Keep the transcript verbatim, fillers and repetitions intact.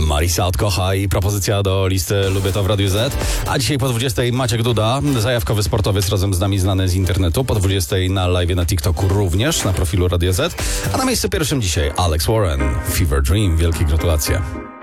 Marisa odkocha i propozycja do listy Lubię to w Radiu Z. A dzisiaj po dwudziestej Maciek Duda, zajawkowy sportowiec razem z nami znany z internetu. Po dwudziestej na live na TikToku również, na profilu Radio Z. A na miejscu pierwszym dzisiaj Alex Warren, Fever Dream. Wielkie gratulacje.